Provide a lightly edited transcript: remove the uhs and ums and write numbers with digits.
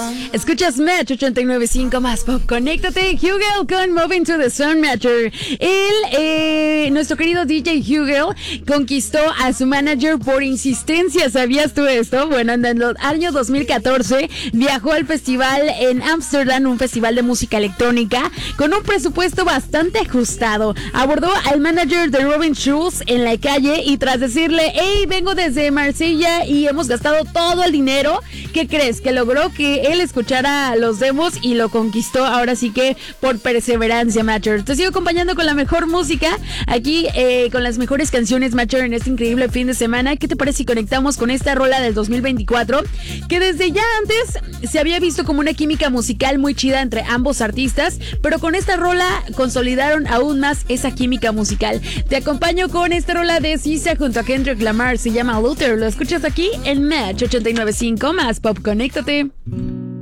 Escuchas Match 89.5 más pop. Conéctate, Hugel con Moving to the Sun Matter. Nuestro querido DJ Hugel conquistó a su manager por insistencia. ¿Sabías tú esto? Bueno, en el año 2014 viajó al festival en Ámsterdam, un festival de música electrónica, con un presupuesto bastante ajustado. Abordó al manager de Robin Schulz en la calle y tras decirle, hey, vengo desde Marsella y hemos gastado todo el dinero, ¿qué crees? Que logró que él escuchara los demos y lo conquistó, ahora sí que por perseverancia, Matcher. Te sigo acompañando con la mejor música, aquí con las mejores canciones, Matcher, en este increíble fin de semana. ¿Qué te parece si conectamos con esta rola del 2024? Que desde ya antes se había visto como una química musical muy chida entre ambos artistas, pero con esta rola consolidaron aún más esa química musical. Te acompaño con esta rola de SZA junto a Kendrick Lamar, se llama Luther. Lo escuchas aquí en Match 89.5 más pop. Conéctate.